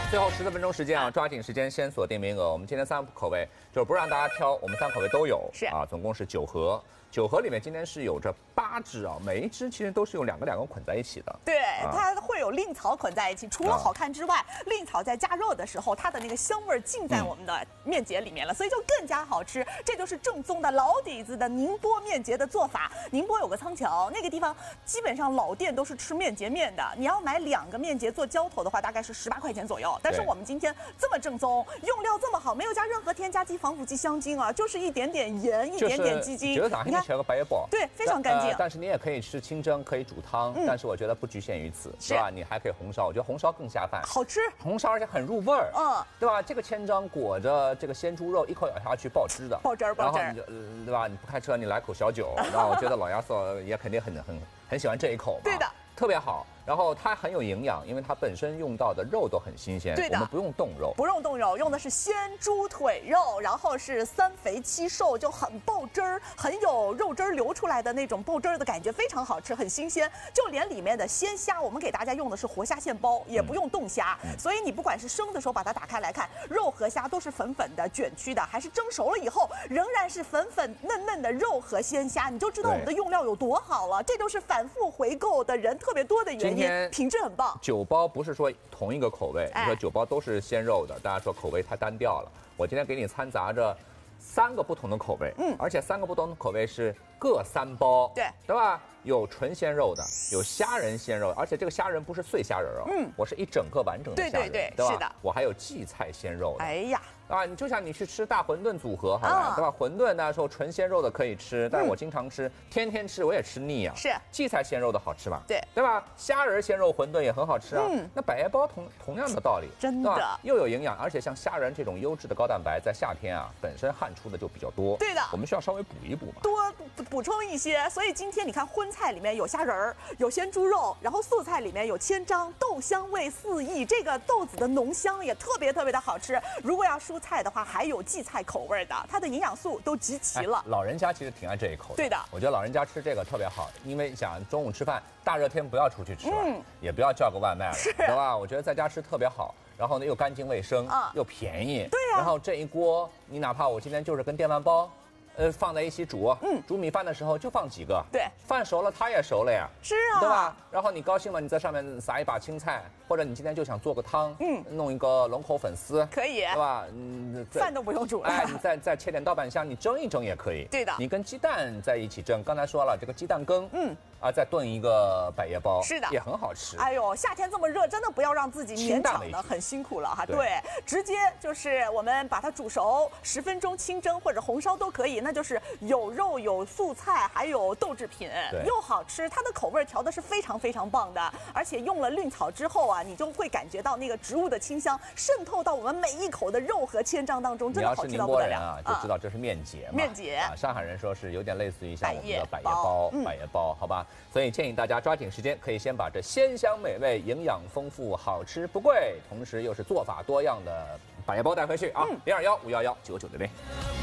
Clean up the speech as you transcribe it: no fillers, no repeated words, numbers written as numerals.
最后14分钟时间啊，抓紧时间先锁定名额。我们今天3口味就是不让大家挑，我们3口味都有， 是啊，总共是9盒。9盒里面今天是有着8只啊，每一只其实都是用两个捆在一起的。 对，它会有令草捆在一起。除了好看之外，令草在加热的时候，它的那个香味浸在我们的面结里面了，所以就更加好吃。这就是正宗的老底子的宁波面结的做法。宁波有个仓桥，那个地方基本上老店都是吃面结面的。你要买2个面结做浇头的话，大概是18块钱左右。但是我们今天这么正宗，用料这么好，没有加任何添加剂、防腐剂、香精啊，就是一点点盐，一点点鸡精。 你看。个白叶包， 对，非常干净。 但是你也可以吃清蒸，可以煮汤，但是我觉得不局限于此，是吧？你还可以红烧，我觉得红烧更下饭， 好吃。 红烧而且很入味儿，对吧？这个千张裹着这个鲜猪肉，一口咬下去爆汁的， 爆汁儿，爆汁儿， 对吧？你不开车，你来口小酒，然后我觉得老亚瑟也肯定很喜欢这一口， 对的， 特别好。然后它很有营养，因为它本身用到的肉都很新鲜， 对的， 我们不用冻肉， 不用冻肉，用的是鲜猪腿肉，然后是3肥7瘦，就很爆汁儿，很有肉汁儿流出来的那种爆汁儿的感觉，非常好吃，很新鲜。就连里面的鲜虾，我们给大家用的是活虾现包，也不用冻虾，所以你不管是生的时候把它打开来看，肉和虾都是粉粉的卷曲的，还是蒸熟了以后仍然是粉粉嫩嫩的肉和鲜虾，你就知道我们的用料有多好了。这就是反复回购的人特别多的原因。品质很棒 ，9包不是说同一个口味，你说9包都是鲜肉的，大家说口味太单调了。我今天给你掺杂着3个不同的口味，而且3个不同的口味是各3包，对吧？有纯鲜肉的，有虾仁鲜肉，而且这个虾仁不是碎虾仁哦，我是一整个完整的虾仁，对吧？是的，我还有荠菜鲜肉的， 哎呀。 啊，你就像你去吃大馄饨组合好了，对吧？馄饨那时候纯鲜肉的可以吃，但是我经常吃，天天吃我也吃腻啊。 是， 荠菜鲜肉的好吃吧？ 对吧？虾仁鲜肉馄饨也很好吃啊。那百叶包同样的道理， 真的又有营养，而且像虾仁这种优质的高蛋白，在夏天啊本身汗出的就比较多。 对的， 我们需要稍微补一补嘛， 多补充一些。所以今天你看荤菜里面有虾仁儿，有鲜猪肉，然后素菜里面有千张，豆香味四溢，这个豆子的浓香也特别的好吃。如果要蔬菜的话，还有荠菜口味的，它的营养素都集齐了。 老人家其实挺爱这一口的。 对的， 我觉得老人家吃这个特别好，因为想中午吃饭，大热天不要出去吃了，也不要叫个外卖了，对吧？我觉得在家吃特别好，然后呢又干净卫生，又便宜。 对呀。 然后这一锅，你哪怕我今天就是跟电饭煲，放在一起煮，煮米饭的时候就放几个， 对， 饭熟了它也熟了呀， 是啊， 对吧？然后你高兴了，你在上面撒一把青菜，或者你今天就想做个汤，弄一个龙口粉丝， 可以， 对吧？ 饭都不用煮了， 哎，你再切点豆瓣香，你蒸一蒸也可以。 对的， 你跟鸡蛋在一起蒸，刚才说了这个鸡蛋羹，再炖一个百叶包， 是的， 也很好吃。 哎呦，夏天这么热，真的不要让自己勉强的很辛苦了哈。对，直接就是我们把它煮熟10分钟，清蒸或者红烧都可以，那就是有肉有素菜，还有豆制品，又好吃，它的口味调的是非常棒的，而且用了令草之后啊，你就会感觉到那个植物的清香渗透到我们每一口的肉和千张当中，真的好吃到不得了。 你要是宁波人啊，就知道这是面结嘛。 面结啊，上海人说是有点类似于像我们的百叶包，好吧？所以建议大家抓紧时间，可以先把这鲜香美味、营养丰富、好吃不贵，同时又是做法多样的百叶包带回去啊！021-511-9960。